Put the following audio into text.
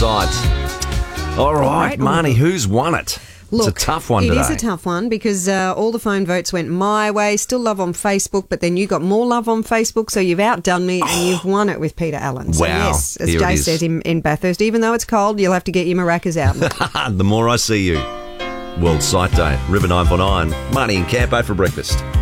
sight. All right, Marnie, who's won it? Look, it's a tough one today. It is a tough one because all the phone votes went my way. Still love on Facebook, but then you got more love on Facebook, so you've outdone me and you've won it with Peter Allen. So Wow. yes, as Here Jay it is. said in Bathurst, even though it's cold, you'll have to get your maracas out. The more I see you. World Sight Day. River 949. Marnie and Campo for breakfast.